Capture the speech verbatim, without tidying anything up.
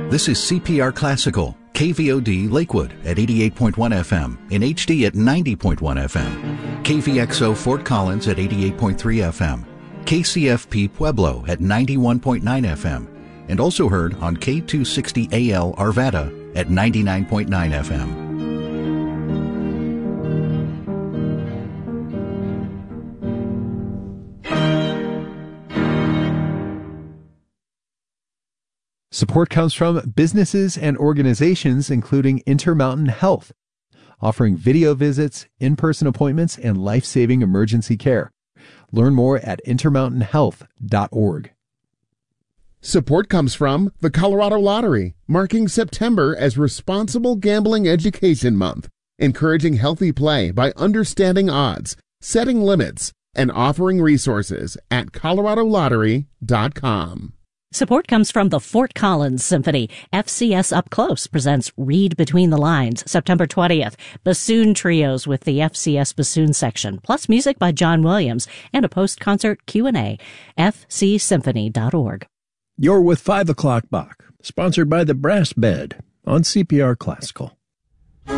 This is C P R Classical, K V O D Lakewood at eighty-eight point one F M, in H D at ninety point one F M, K V X O Fort Collins at eighty-eight point three F M, K C F P Pueblo at ninety-one point nine F M, and also heard on K two sixty A L Arvada at ninety-nine point nine F M. Support comes from businesses and organizations including Intermountain Health, offering video visits, in-person appointments, and life-saving emergency care. Learn more at intermountain health dot org. Support comes from the Colorado Lottery, marking September as Responsible Gambling Education Month, encouraging healthy play by understanding odds, setting limits, and offering resources at colorado lottery dot com. Support comes from the Fort Collins Symphony. F C S Up Close presents Read Between the Lines, September twentieth. Bassoon trios with the F C S Bassoon Section, plus music by John Williams and a post-concert Q and A. f c symphony dot org. You're with five o'clock Bach, sponsored by the Brass Bed on C P R Classical.